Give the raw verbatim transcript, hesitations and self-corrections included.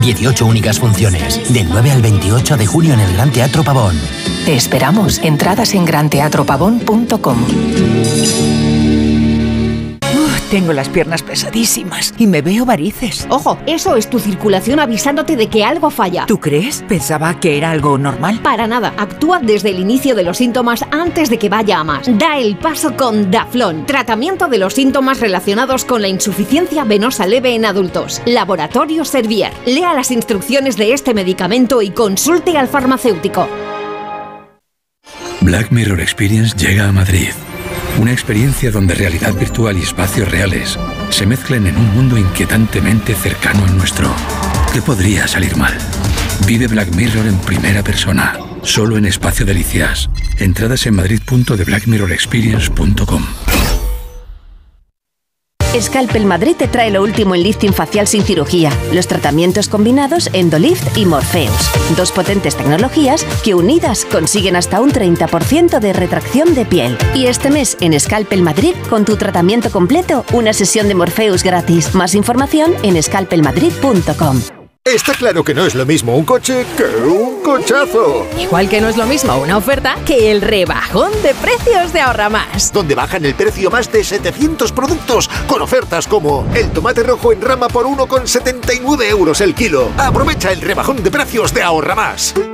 dieciocho únicas funciones, del nueve al veintiocho de junio en el Gran Teatro Pavón. Te esperamos. Entradas en gran teatro pavón punto com. Tengo las piernas pesadísimas y me veo varices. Ojo, eso es tu circulación avisándote de que algo falla. ¿Tú crees? Pensaba que era algo normal. Para nada, actúa desde el inicio de los síntomas antes de que vaya a más. Da el paso con Daflón, tratamiento de los síntomas relacionados con la insuficiencia venosa leve en adultos. Laboratorio Servier. Lea las instrucciones de este medicamento y consulte al farmacéutico. Black Mirror Experience llega a Madrid. Una experiencia donde realidad virtual y espacios reales se mezclan en un mundo inquietantemente cercano al nuestro. ¿Qué podría salir mal? Vive Black Mirror en primera persona, solo en Espacio Delicias. Entradas en madrid punto de black mirror experience punto com. Scalpel Madrid te trae lo último en lifting facial sin cirugía, los tratamientos combinados Endolift y Morpheus. Dos potentes tecnologías que unidas consiguen hasta un treinta por ciento de retracción de piel. Y este mes en Scalpel Madrid, con tu tratamiento completo, una sesión de Morpheus gratis. Más información en scalpel madrid punto com. Está claro que no es lo mismo un coche que un cochazo. Igual que no es lo mismo una oferta que el rebajón de precios de Ahorra Más. Donde bajan el precio más de setecientos productos con ofertas como el tomate rojo en rama por uno con setenta y nueve euros el kilo. Aprovecha el rebajón de precios de Ahorra Más.